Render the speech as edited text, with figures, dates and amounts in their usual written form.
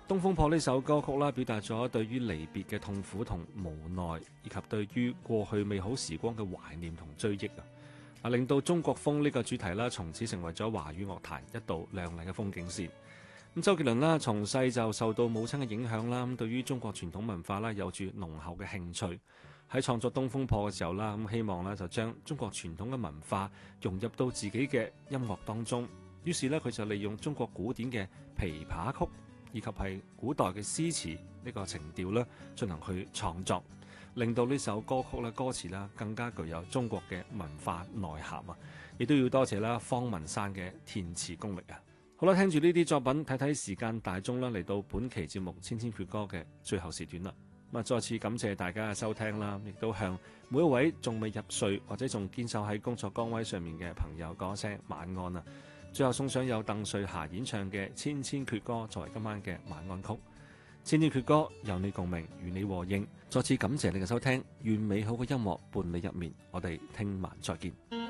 東風破呢首歌曲啦，表達咗對於離別嘅痛苦同無奈，以及對於過去美好時光嘅懷念同追憶啊！令到中國風呢個主題啦，從此成為咗華語樂壇一道亮麗嘅風景線。咁周杰倫啦，從細就受到母親嘅影響啦，咁對於中國傳統文化啦，有住濃厚嘅興趣。喺創作《東風破》嘅時候啦，咁希望咧就將中國傳統嘅文化融入到自己嘅音樂當中。於是咧，佢就利用中國古典嘅琵琶曲，以及係古代嘅詩詞呢個情調咧，進行去創作，令到呢首歌曲咧歌詞啦更加具有中國嘅文化內涵啊！亦都要多謝啦方文山嘅填詞功力啊！好啦，聽住呢啲作品，睇睇時間大鐘啦，嚟到本期節目《千千闕歌》嘅最後時段啦。咁啊，再次感謝大家嘅收聽啦，亦都向每一位仲未入睡或者仲堅守喺工作崗位上面嘅朋友講聲晚安啊！最後送上由鄧瑞霞演唱嘅《千千闕歌》作為今晚嘅晚安曲。千千闕歌，有你共鳴，與你和應。再次感謝你嘅收聽，願美好嘅音樂伴你入眠。我哋聽晚再見。